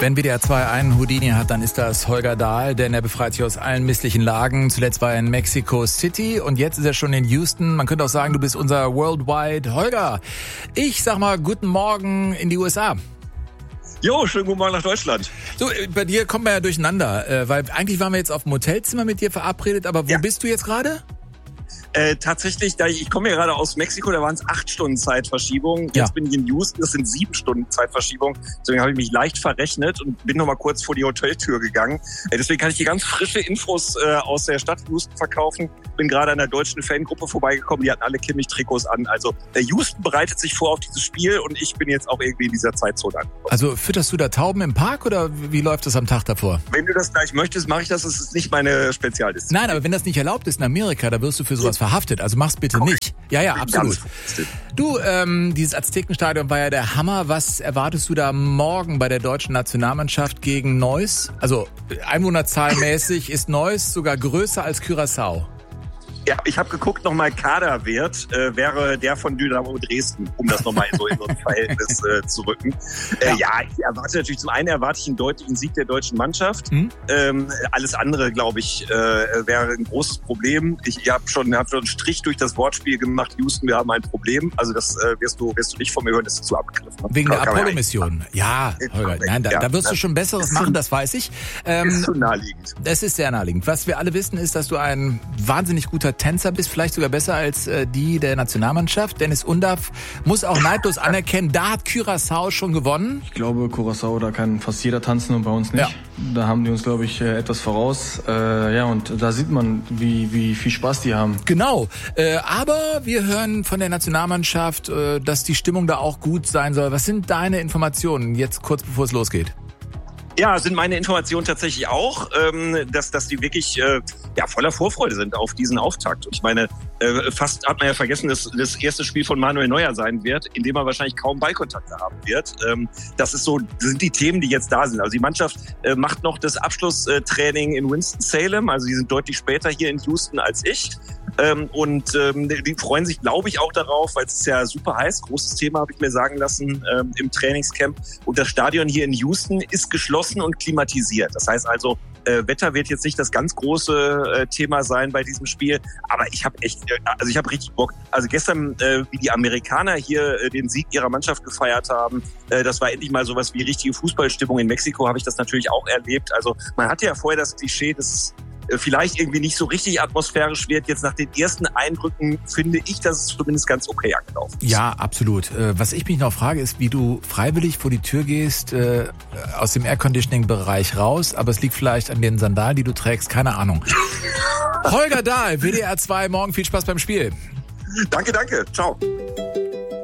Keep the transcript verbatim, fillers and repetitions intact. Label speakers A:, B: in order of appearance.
A: Wenn W D R zwei einen Houdini hat, dann ist das Holger Dahl, denn er befreit sich aus allen misslichen Lagen. Zuletzt war er in Mexico City und jetzt ist er schon in Houston. Man könnte auch sagen, du bist unser Worldwide Holger. Ich sag mal, guten Morgen in die U S A.
B: Jo, schönen guten Morgen nach Deutschland.
A: So, bei dir kommen wir ja durcheinander, weil eigentlich waren wir jetzt auf dem Hotelzimmer mit dir verabredet, aber wo ja. bist du jetzt gerade?
B: Äh, tatsächlich, da ich, ich komme ja gerade aus Mexiko, da waren es acht Stunden Zeitverschiebung. Jetzt ja. bin ich in Houston, das sind sieben Stunden Zeitverschiebung. Deswegen habe ich mich leicht verrechnet und bin noch mal kurz vor die Hoteltür gegangen. Äh, deswegen kann ich dir ganz frische Infos äh, aus der Stadt Houston verkaufen. Bin gerade an der deutschen Fangruppe vorbeigekommen, die hatten alle Kimmich-Trikots an. Also äh, Houston bereitet sich vor auf dieses Spiel und ich bin jetzt auch irgendwie in dieser Zeitzone angekommen.
A: Also fütterst du da Tauben im Park oder wie läuft das am Tag davor?
B: Wenn du das gleich möchtest, mache ich das. Das ist nicht meine Spezialdisziplin.
A: Nein, aber wenn das nicht erlaubt ist in Amerika, da wirst du für sowas verhaftet. Also mach's bitte nicht. Ja, ja, absolut. Du, ähm, dieses Aztekenstadion war ja der Hammer. Was erwartest du da morgen bei der deutschen Nationalmannschaft gegen Neuss? Also einwohnerzahlmäßig ist Neuss sogar größer als Curaçao.
B: Ja, ich habe geguckt, nochmal Kaderwert äh, wäre der von Dynamo Dresden, um das nochmal so in so ein Verhältnis äh, zu rücken. Äh, ja. ja, ich erwarte natürlich, zum einen erwarte ich einen deutlichen Sieg der deutschen Mannschaft. Mhm. Ähm, alles andere, glaube ich, äh, wäre ein großes Problem. Ich, ich habe schon, hab schon einen Strich durch das Wortspiel gemacht, Houston, wir haben ein Problem. Also das äh, wirst du wirst du nicht von mir hören, das ist zu abgegriffen.
A: Wegen kann, der Apollo-Mission. Ja, Holger, nein, da, ja, da wirst du schon Besseres machen, das weiß ich. Ähm,
B: ist zu naheliegend.
A: Das ist sehr naheliegend. Was wir alle wissen, ist, dass du ein wahnsinnig guter Tänzer bist, vielleicht sogar besser als äh, die der Nationalmannschaft. Dennis Undaff muss auch neidlos anerkennen, da hat Curaçao schon gewonnen.
C: Ich glaube, Curaçao, da kann fast jeder tanzen und bei uns nicht. Ja. Da haben die uns, glaube ich, etwas voraus. Äh, ja, und da sieht man, wie, wie viel Spaß die haben.
A: Genau, äh, aber wir hören von der Nationalmannschaft, äh, dass die Stimmung da auch gut sein soll. Was sind deine Informationen jetzt kurz bevor es losgeht?
B: Ja, sind meine Informationen tatsächlich auch, ähm, dass, dass die wirklich äh, ja, voller Vorfreude sind auf diesen Auftakt. Und ich meine, äh, fast hat man ja vergessen, dass das erste Spiel von Manuel Neuer sein wird, in dem er wahrscheinlich kaum Ballkontakte haben wird. Ähm, das ist so, das sind die Themen, die jetzt da sind. Also die Mannschaft äh, macht noch das Abschlusstraining in Winston-Salem. Also die sind deutlich später hier in Houston als ich. Ähm, und ähm, die freuen sich, glaube ich, auch darauf, weil es ist ja super heiß. Großes Thema, habe ich mir sagen lassen, ähm, im Trainingscamp. Und das Stadion hier in Houston ist geschlossen und klimatisiert. Das heißt also, äh, Wetter wird jetzt nicht das ganz große äh, Thema sein bei diesem Spiel. Aber ich habe echt, äh, also ich habe richtig Bock. Also gestern, äh, wie die Amerikaner hier äh, den Sieg ihrer Mannschaft gefeiert haben, äh, das war endlich mal sowas wie richtige Fußballstimmung. In Mexiko habe ich das natürlich auch erlebt. Also man hatte ja vorher das Klischee, dass vielleicht irgendwie nicht so richtig atmosphärisch wird. Jetzt nach den ersten Eindrücken finde ich, dass es zumindest ganz okay angelaufen ist.
A: Ja, absolut. Was ich mich noch frage, ist, wie du freiwillig vor die Tür gehst, äh, aus dem Airconditioning-Bereich raus, aber es liegt vielleicht an den Sandalen, die du trägst, keine Ahnung. Holger Dahl, W D R zwei, morgen viel Spaß beim Spiel.
B: Danke, danke. Ciao.